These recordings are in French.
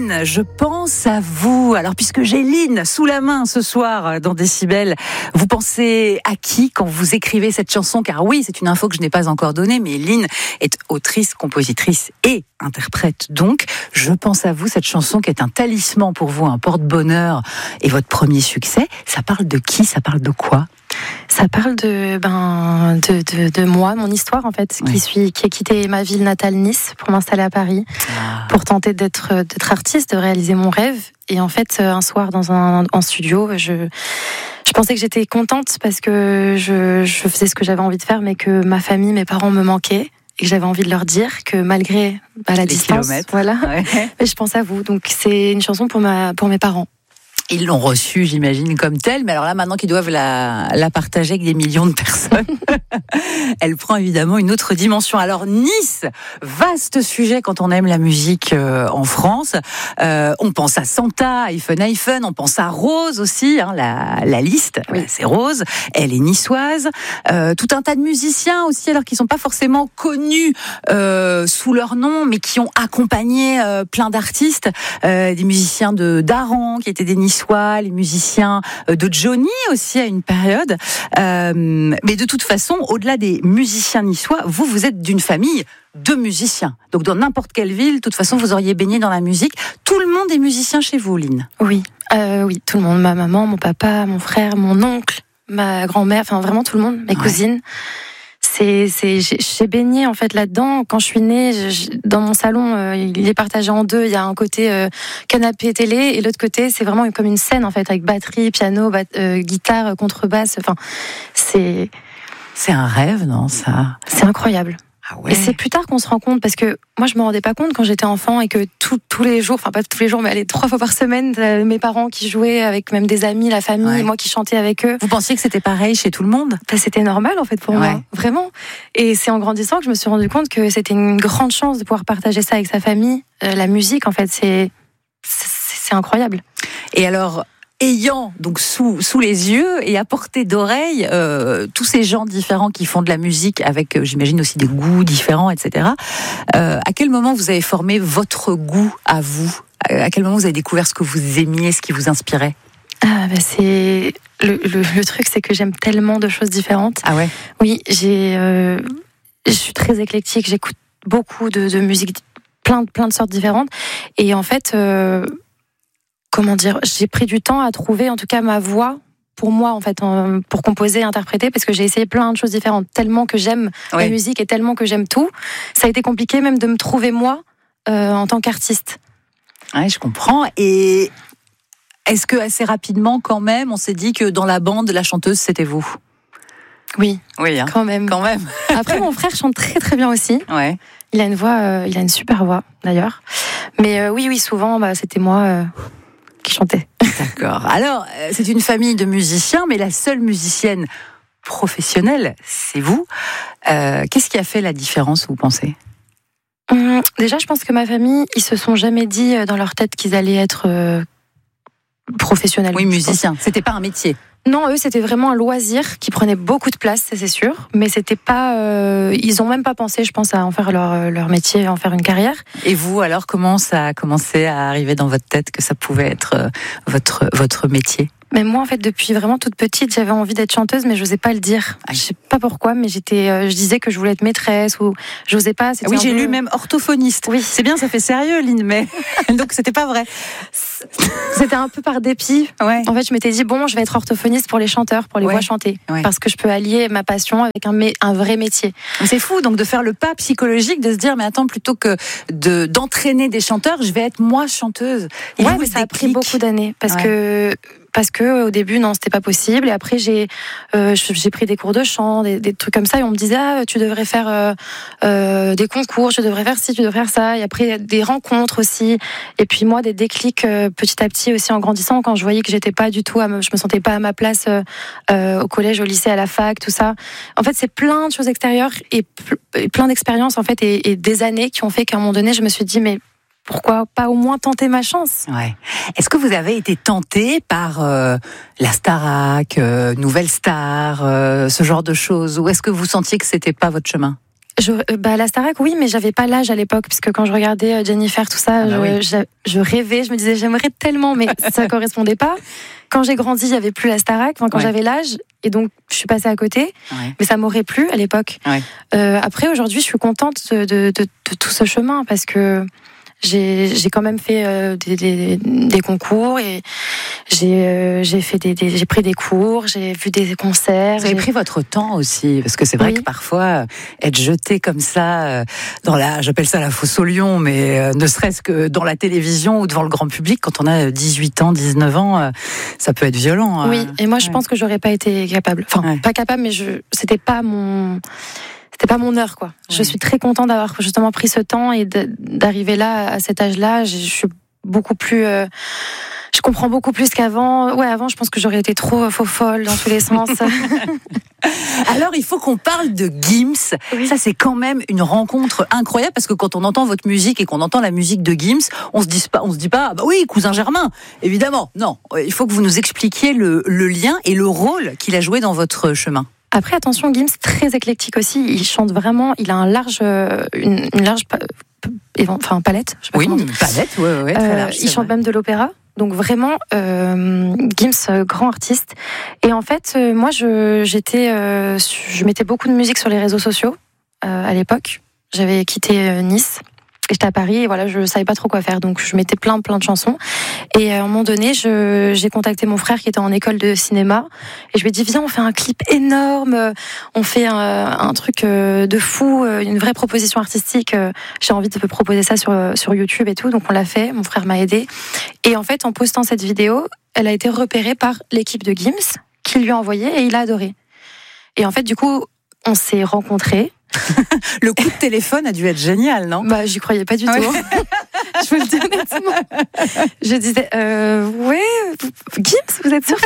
Lynn, je pense à vous. Alors, puisque j'ai Lynn sous la main ce soir dans Décibel, vous pensez à qui quand vous écrivez cette chanson? Car oui, c'est une info que je n'ai pas encore donnée, mais Lynn est autrice, compositrice et interprète. Donc, je pense à vous, cette chanson qui est un talisman pour vous, un porte-bonheur et votre premier succès. Ça parle de qui? Ça parle de quoi? Ça parle de moi, mon histoire en fait, Oui. qui a quitté ma ville natale Nice pour m'installer à Paris, pour tenter d'être artiste, de réaliser mon rêve. Et en fait, un soir en studio, je pensais que j'étais contente parce que je faisais ce que j'avais envie de faire, mais que ma famille, mes parents me manquaient. Et que j'avais envie de leur dire que malgré la distance, kilomètres. voilà, Ouais. mais je pense à vous. Donc c'est une chanson pour mes parents. Ils l'ont reçue, j'imagine, comme telle. Mais alors là, maintenant qu'ils doivent la partager avec des millions de personnes, elle prend évidemment une autre dimension. Alors Nice, vaste sujet quand on aime la musique en France. On pense à Santa, iPhone, on pense à Rose aussi, hein, la liste, Oui. c'est Rose. Elle est niçoise. Tout un tas de musiciens aussi, alors qui sont pas forcément connus sous leur nom, mais qui ont accompagné plein d'artistes, des musiciens d'Aran qui étaient des Niçois, les musiciens de Johnny aussi à une période. Mais de toute façon, au-delà des musiciens niçois, vous êtes d'une famille de musiciens. Donc dans n'importe quelle ville, de toute façon, vous auriez baigné dans la musique. Tout le monde est musicien chez vous, Lynn? Oui, oui, tout le monde. Ma maman, mon papa, mon frère, mon oncle, ma grand-mère, enfin vraiment tout le monde, mes cousines. J'ai baigné en fait là-dedans. Quand je suis née, dans mon salon, il est partagé en deux. Il y a un côté canapé télé et l'autre côté, c'est vraiment comme une scène en fait, avec batterie, piano, guitare, contrebasse. Enfin, c'est un rêve, non, ça? C'est incroyable. Ah ouais. Et c'est plus tard qu'on se rend compte, parce que moi je me rendais pas compte quand j'étais enfant et que tous les jours, enfin pas tous les jours, mais allez 3 fois par semaine, mes parents qui jouaient avec même des amis, la famille, Ouais. et moi qui chantais avec eux. Vous pensiez que c'était pareil chez tout le monde? C'était normal en fait pour moi, vraiment. Et c'est en grandissant que je me suis rendu compte que c'était une grande chance de pouvoir partager ça avec sa famille. La musique en fait, c'est incroyable. Et alors, ayant donc sous les yeux et à portée d'oreille tous ces gens différents qui font de la musique avec, j'imagine aussi des goûts différents, etc. À quel moment vous avez formé votre goût à vous? À quel moment vous avez découvert ce que vous aimiez, ce qui vous inspirait? C'est le truc, c'est que j'aime tellement de choses différentes. Ah ouais. Oui, je suis très éclectique. J'écoute beaucoup de musique, plein de sortes différentes. Et en fait, comment dire, j'ai pris du temps à trouver, en tout cas, ma voix pour moi, en fait, pour composer, interpréter, parce que j'ai essayé plein de choses différentes. Tellement que j'aime la musique et tellement que j'aime tout, ça a été compliqué même de me trouver moi en tant qu'artiste. Ouais, je comprends. Et est-ce que assez rapidement, quand même, on s'est dit que dans la bande, la chanteuse, c'était vous? Oui, hein. quand même. Après, mon frère chante très très bien aussi. Ouais. Il a une voix, il a une super voix d'ailleurs. Mais oui, souvent, c'était moi qui chantais. D'accord. Alors, c'est une famille de musiciens, mais la seule musicienne professionnelle, c'est vous. Qu'est-ce qui a fait la différence, vous pensez? Déjà, je pense que ma famille, ils se sont jamais dit dans leur tête qu'ils allaient être professionnels. Oui, musiciens. C'était pas un métier. Non, eux, c'était vraiment un loisir qui prenait beaucoup de place, c'est sûr. Mais c'était pas, ils ont même pas pensé, je pense, à en faire leur métier, à en faire une carrière. Et vous, alors, comment ça a commencé à arriver dans votre tête que ça pouvait être votre métier? Mais moi, en fait, depuis vraiment toute petite, j'avais envie d'être chanteuse, mais j'osais pas le dire. Je sais pas pourquoi, mais je disais que je voulais être maîtresse ou j'osais pas. Oui, j'ai lu même orthophoniste. Oui. C'est bien, ça fait sérieux, Lynn, mais donc c'était pas vrai. C'était un peu par dépit. Ouais. En fait, je m'étais dit, bon, je vais être orthophoniste pour les chanteurs, pour les voix chantées. Ouais. Parce que je peux allier ma passion avec un vrai métier. C'est fou, donc, de faire le pas psychologique, de se dire, mais attends, plutôt que d'entraîner des chanteurs, je vais être moi chanteuse. Ouais, mais ça a pris beaucoup d'années. Parce que au début, non, c'était pas possible. Et après, j'ai pris des cours de chant, des trucs comme ça. Et on me disait, tu devrais faire des concours, tu devrais faire ci, tu devrais faire ça. Et après, des rencontres aussi. Et puis moi, des déclics petit à petit aussi en grandissant, quand je voyais que j'étais pas du tout, je me sentais pas à ma place au collège, au lycée, à la fac, tout ça. En fait, c'est plein de choses extérieures et plein d'expériences en fait, et des années qui ont fait qu'à un moment donné, je me suis dit, mais pourquoi pas au moins tenter ma chance? Ouais. Est-ce que vous avez été tentée par la Starac, Nouvelle Star, ce genre de choses, ou est-ce que vous sentiez que c'était pas votre chemin? La Starac, oui, mais j'avais pas l'âge à l'époque, puisque quand je regardais Jennifer, tout ça, je rêvais, je me disais j'aimerais tellement, mais ça correspondait pas. Quand j'ai grandi, il y avait plus la Starac, quand j'avais l'âge, et donc je suis passée à côté, mais ça m'aurait plu à l'époque. Après, aujourd'hui, je suis contente de tout ce chemin, parce que j'ai quand même fait des concours et j'ai pris des cours, j'ai vu des concerts. Vous avez pris votre temps aussi, parce que c'est vrai que parfois être jeté comme ça dans j'appelle ça la fosse au lion, mais ne serait-ce que dans la télévision ou devant le grand public, quand on a 18 ans, 19 ans, ça peut être violent. Oui, et moi je pense que j'aurais pas été capable. Enfin, pas capable, mais c'était pas mon heure, quoi. Je suis très contente d'avoir justement pris ce temps et d'arriver là, à cet âge-là. Je suis beaucoup plus... je comprends beaucoup plus qu'avant. Ouais, avant, je pense que j'aurais été trop faux-folle dans tous les sens. Alors, il faut qu'on parle de Gims. Oui. Ça, c'est quand même une rencontre incroyable, parce que quand on entend votre musique et qu'on entend la musique de Gims, on se dit pas, bah oui, cousin Germain. Évidemment, non. Il faut que vous nous expliquiez le lien et le rôle qu'il a joué dans votre chemin. Après, attention, Gims, très éclectique aussi. Il chante vraiment, il a une large palette. Je sais pas une palette, très large. Il chante même de l'opéra. Donc vraiment, Gims, grand artiste. Et en fait, moi, je mettais beaucoup de musique sur les réseaux sociaux à l'époque. J'avais quitté Nice. Et j'étais à Paris et voilà, je savais pas trop quoi faire, donc je mettais plein de chansons. Et à un moment donné, j'ai contacté mon frère qui était en école de cinéma et je lui ai dit viens, on fait un clip énorme, on fait un truc de fou, une vraie proposition artistique. J'ai envie de proposer ça sur YouTube et tout, donc on l'a fait. Mon frère m'a aidé et en fait, en postant cette vidéo, elle a été repérée par l'équipe de Gims qui lui a envoyé et il a adoré. Et en fait, du coup, on s'est rencontrés. Le coup de téléphone a dû être génial, non ? Bah, j'y croyais pas du tout. Je vous le dis honnêtement. Je disais, Gims, vous êtes sûr ?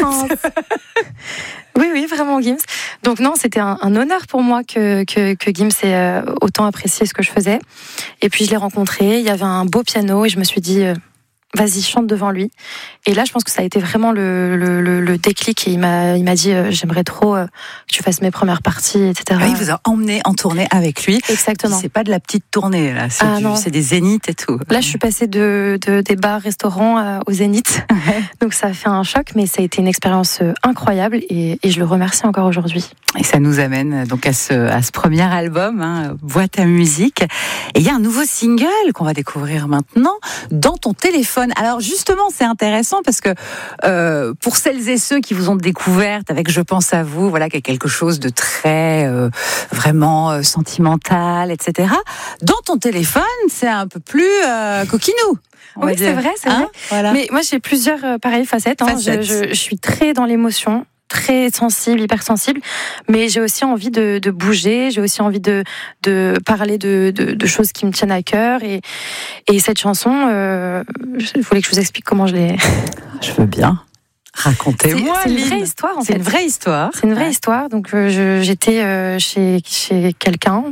Oui, vraiment Gims. Donc non, c'était un honneur pour moi que Gims ait autant apprécié ce que je faisais. Et puis je l'ai rencontré, il y avait un beau piano et je me suis dit... vas-y, chante devant lui. Et là, je pense que ça a été vraiment le déclic. Et il m'a dit, j'aimerais trop que tu fasses mes premières parties, etc. Ah, il vous a emmené en tournée avec lui. Exactement. C'est pas de la petite tournée, là. C'est des zéniths et tout. Là, je suis passée des bars, restaurants au zénith. Donc, ça a fait un choc, mais ça a été une expérience incroyable et je le remercie encore aujourd'hui. Et ça nous amène donc à ce premier album, Boîte à musique. Et il y a un nouveau single qu'on va découvrir maintenant, Dans ton téléphone. Alors justement, c'est intéressant parce que pour celles et ceux qui vous ont découverte avec Je pense à vous, voilà, qu'il y a quelque chose de très vraiment sentimental, etc. Dans ton téléphone, c'est un peu plus coquinou. Oui, c'est vrai. Voilà. Mais moi, j'ai plusieurs facettes. Je suis très dans l'émotion. Très sensible, hypersensible, mais j'ai aussi envie de bouger, j'ai aussi envie de parler de choses qui me tiennent à cœur et cette chanson, je voulais que je vous explique comment je l'ai... Je veux bien. Racontez-moi. C'est une vraie histoire en fait. C'est une vraie histoire. C'est une vraie histoire. Donc j'étais chez quelqu'un.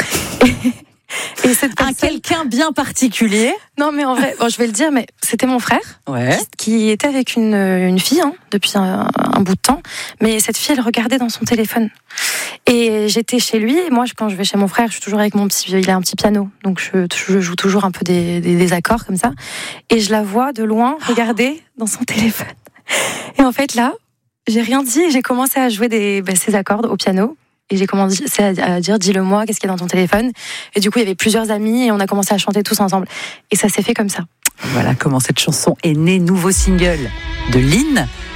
Et quelqu'un bien particulier. Non, mais en vrai, je vais le dire, mais c'était mon frère qui était avec une fille depuis un bout de temps. Mais cette fille, elle regardait dans son téléphone. Et j'étais chez lui. Et moi, quand je vais chez mon frère, je suis toujours avec il a un petit piano. Donc, je joue toujours un peu des accords comme ça. Et je la vois de loin regarder dans son téléphone. Et en fait, là, j'ai rien dit. Et j'ai commencé à jouer ces accords au piano. Et j'ai commencé à dire, dis-le-moi, qu'est-ce qu'il y a dans ton téléphone ? Et du coup, il y avait plusieurs amis et on a commencé à chanter tous ensemble. Et ça s'est fait comme ça. Voilà comment cette chanson est née, nouveau single de Lynn.